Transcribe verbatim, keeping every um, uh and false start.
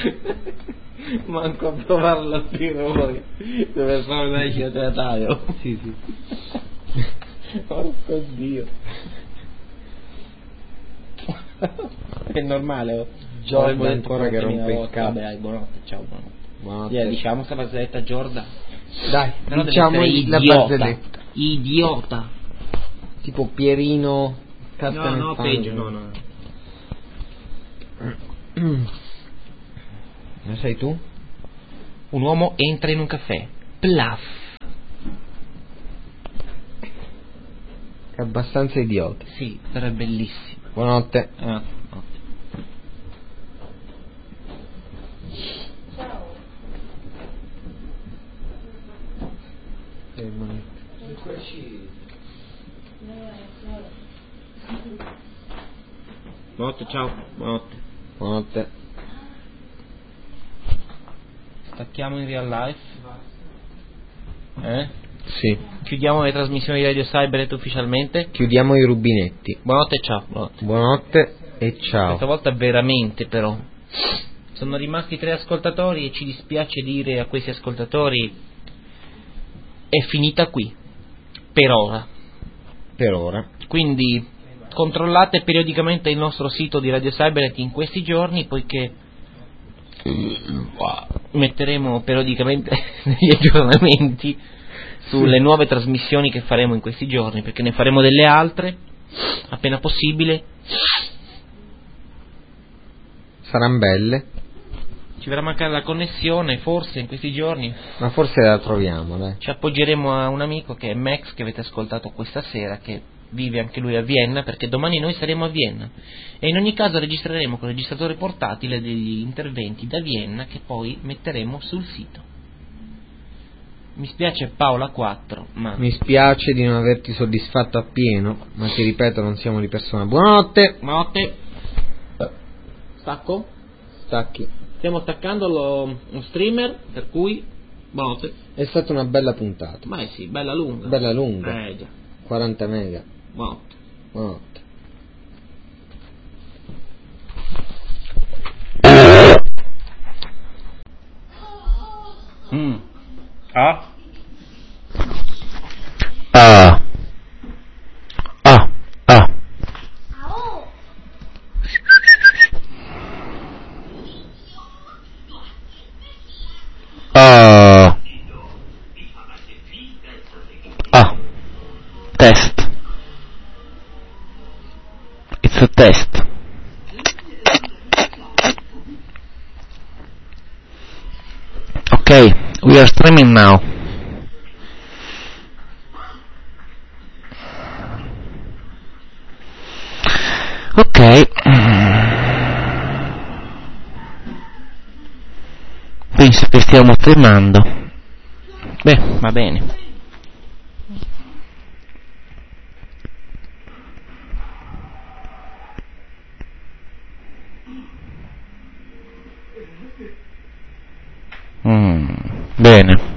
Manco a provarlo a tiro poi. Deve fare una recita teatrale. Sì, sì. Porco Dio. È normale, oh. Jordan ancora che rompe il cazzo. Vabbè, buonanotte, ciao, buonanotte. Buonanotte. Yeah, diciamo sta barzelletta Jordan. Dai, Però diciamo deve essere la idiota. barzelletta. Idiota. Tipo Pierino casca No, nel no, fango. peggio, no, no. Ne sei tu? Un uomo entra in un caffè. Plaf. È abbastanza idiota. Sì, però è bellissimo. Buonanotte. Eh, notte. Buonanotte, ciao. Buonanotte. Buonanotte. Stacchiamo in real life. Eh? Sì. Chiudiamo le trasmissioni di Radio Cybernet ufficialmente. Chiudiamo i rubinetti. Buonanotte e ciao. Buonanotte. Buonanotte e ciao. Questa volta veramente però. Sono rimasti tre ascoltatori e ci dispiace dire a questi ascoltatori è finita qui. Per ora. Per ora. Quindi controllate periodicamente il nostro sito di Radio Cybernet in questi giorni, poiché metteremo periodicamente degli aggiornamenti sulle nuove trasmissioni che faremo in questi giorni, perché ne faremo delle altre appena possibile. Saranno belle. Ci verrà a mancare la connessione forse in questi giorni, ma forse la troviamo, dai. Ci appoggeremo a un amico che è Max, che avete ascoltato questa sera, che vive anche lui a Vienna, perché domani noi saremo a Vienna e in ogni caso registreremo con il registratore portatile degli interventi da Vienna che poi metteremo sul sito. Mi spiace Paola quattro, ma mi spiace di non averti soddisfatto appieno, ma ti ripeto, non siamo di persona. Buonanotte. Buonanotte. Stacco? Stacchi. Stiamo staccando lo, lo streamer, per cui buonanotte. È stata una bella puntata. Ma eh sì, bella lunga. Bella lunga. Eh già. quaranta mega. Buonanotte. Buonanotte. Mm. Ah. Ah. Ah. Ah. Ah. Ah. Test. It's a test. Okay, we are streaming now. Ok, penso che stiamo streamando. Beh, va bene. Mm, bene.